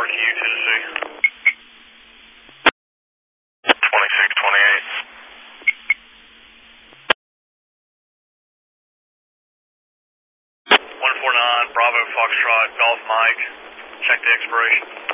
RQ, Tennessee. 2628. 149, Bravo Foxtrot, Golf Mike. Check the expiration.